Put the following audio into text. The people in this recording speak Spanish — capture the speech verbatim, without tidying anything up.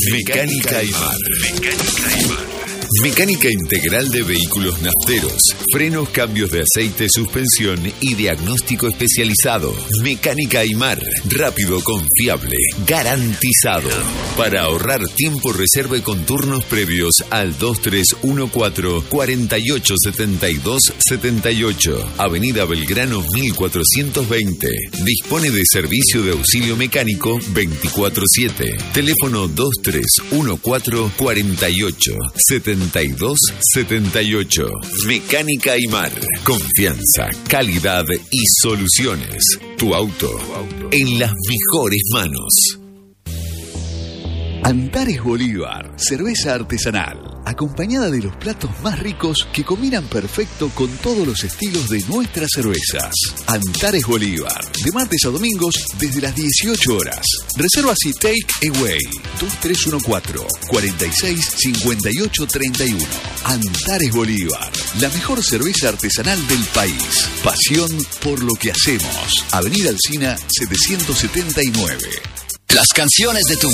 Mecánica Aymar. Mecánica Aymar. Mecánica integral de vehículos nafteros, frenos, cambios de aceite, suspensión y diagnóstico especializado. Mecánica Aymar, rápido, confiable, garantizado. Para ahorrar tiempo, reserve con turnos previos al dos tres uno cuatro, cuatro ocho siete dos siete ocho, Avenida Belgrano mil cuatrocientos veinte. Dispone de servicio de auxilio mecánico veinticuatro siete. Teléfono dos tres uno cuatro, cuatro ocho siete dos siete ocho. Mecánica Aymar. Confianza, calidad y soluciones. Tu auto en las mejores manos. Antares Bolívar, cerveza artesanal, acompañada de los platos más ricos que combinan perfecto con todos los estilos de nuestras cervezas. Antares Bolívar, de martes a domingos desde las dieciocho horas. Reservas y take away dos tres uno cuatro, cuatro seis cinco ocho tres uno. Antares Bolívar, la mejor cerveza artesanal del país. Pasión por lo que hacemos. Avenida Alsina setecientos setenta y nueve. Las canciones de tu